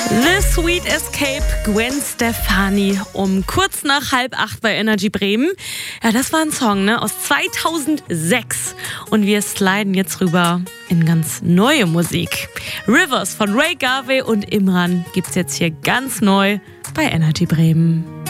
The Sweet Escape, Gwen Stefani, um kurz nach 7:30 bei Energy Bremen. Ja, das war ein Song, aus 2006. Und wir sliden jetzt rüber in ganz neue Musik. Rivers von Ray Garvey und Imran gibt's jetzt hier ganz neu bei Energy Bremen.